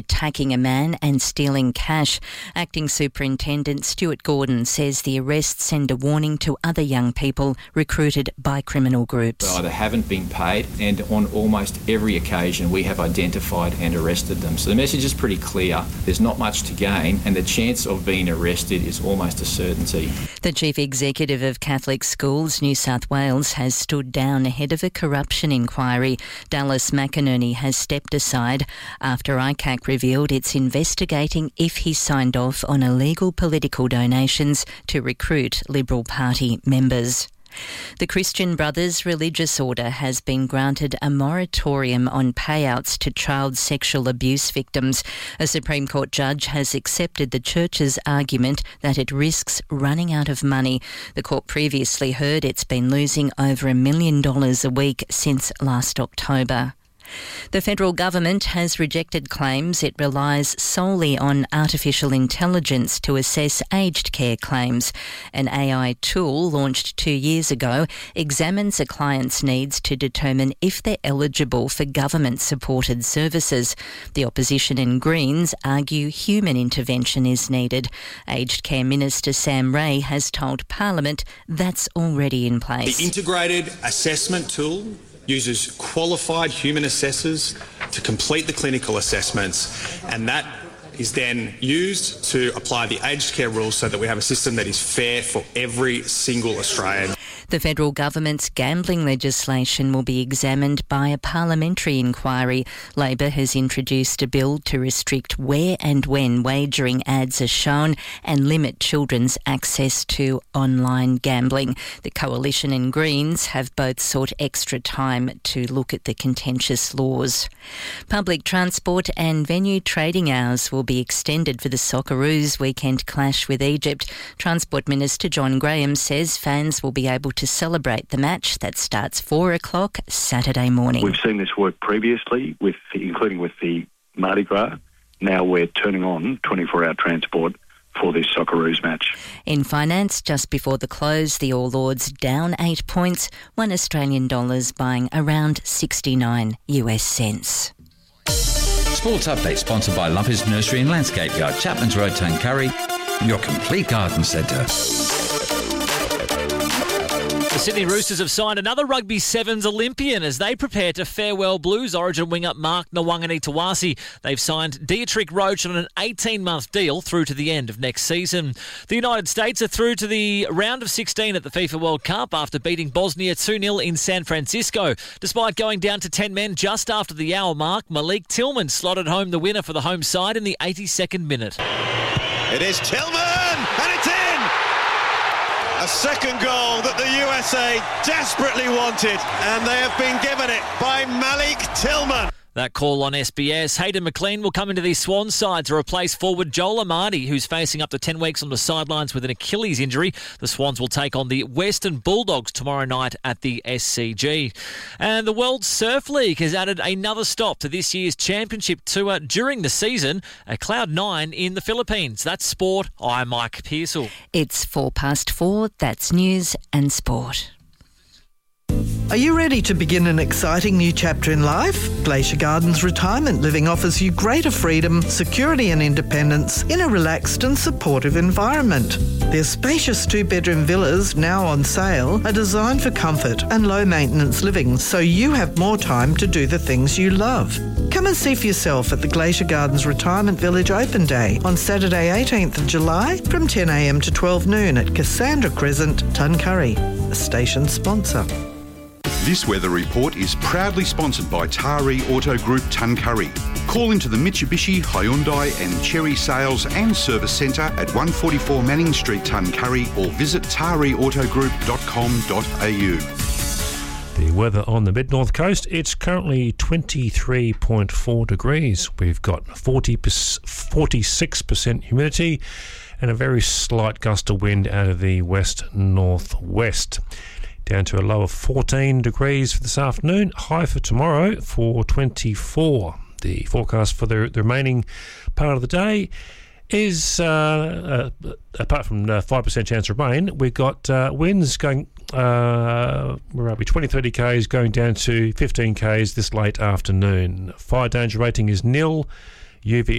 attacking a man and stealing cash. Acting Superintendent Stuart Gordon says the arrests send a warning to other young people recruited by criminal groups. Either haven't been paid, and on almost every occasion we have identified and arrested them. So the message is pretty clear. There's not much to gain, and the chance of being arrested is almost a certainty. The Chief Executive of Catholic Schools New South Wales has stood down ahead of a corruption inquiry. Dallas McInerney has stepped aside after ICAC revealed it's investigating if he signed off on illegal political donations to recruit Liberal Party members. The Christian Brothers Religious Order has been granted a moratorium on payouts to child sexual abuse victims. A Supreme Court judge has accepted the church's argument that it risks running out of money. The court previously heard it's been losing over $1 million a week since last October. The federal government has rejected claims it relies solely on artificial intelligence to assess aged care claims. An AI tool launched 2 years ago examines a client's needs to determine if they're eligible for government-supported services. The opposition and Greens argue human intervention is needed. Aged Care Minister Sam Ray has told Parliament that's already in place. The integrated assessment tool uses qualified human assessors to complete the clinical assessments, and that is then used to apply the aged care rules so that we have a system that is fair for every single Australian. The federal government's gambling legislation will be examined by a parliamentary inquiry. Labor has introduced a bill to restrict where and when wagering ads are shown and limit children's access to online gambling. The Coalition and Greens have both sought extra time to look at the contentious laws. Public transport and venue trading hours will be extended for the Socceroos weekend clash with Egypt. Transport Minister John Graham says fans will be able to celebrate the match that starts 4 o'clock Saturday morning. We've seen this work previously, including with the Mardi Gras. Now we're turning on 24-hour transport for this Socceroos match. In finance, just before the close, the All Ords down 8 points, $1 Australian buying around 69 US cents. Sports Update sponsored by Lumpy's Nursery and Landscape Yard, Chapman's Road, Tuncurry, your complete garden centre. The Sydney Roosters have signed another Rugby Sevens Olympian as they prepare to farewell Blues Origin winger Mark Nawangani-Tawasi. They've signed Dietrich Roach on an 18-month deal through to the end of next season. The United States are through to the round of 16 at the FIFA World Cup after beating Bosnia 2-0 in San Francisco. Despite going down to 10 men just after the hour mark, Malik Tillman slotted home the winner for the home side in the 82nd minute. It is Tillman, and it's in! A second goal that the USA desperately wanted, and they have been given it by Malik Tillman. That call on SBS. Hayden McLean will come into the Swans side to replace forward Joel Amadi, who's facing up to 10 weeks on the sidelines with an Achilles injury. The Swans will take on the Western Bulldogs tomorrow night at the SCG. And the World Surf League has added another stop to this year's championship tour during the season at Cloud 9 in the Philippines. That's sport. I'm Mike Pearsall. It's 4:04. That's news and sport. Are you ready to begin an exciting new chapter in life? Glacier Gardens Retirement Living offers you greater freedom, security and independence in a relaxed and supportive environment. Their spacious 2-bedroom villas, now on sale, are designed for comfort and low-maintenance living so you have more time to do the things you love. Come and see for yourself at the Glacier Gardens Retirement Village Open Day on Saturday 18th of July from 10 a.m. to 12 noon at Cassandra Crescent, Tuncurry, a station sponsor. This weather report is proudly sponsored by Taree Auto Group Tuncurry. Call into the Mitsubishi, Hyundai and Chery Sales and Service Centre at 144 Manning Street, Tuncurry, or visit tareeautogroup.com.au. The weather on the mid-north coast, it's currently 23.4 degrees. We've got 46% humidity and a very slight gust of wind out of the west-northwest. Down to a low of 14 degrees for this afternoon. High for tomorrow for 24. The forecast for the remaining part of the day is, apart from 5% chance of rain, we've got winds going, 20-30 k's going down to 15 k's this late afternoon. Fire danger rating is nil. UV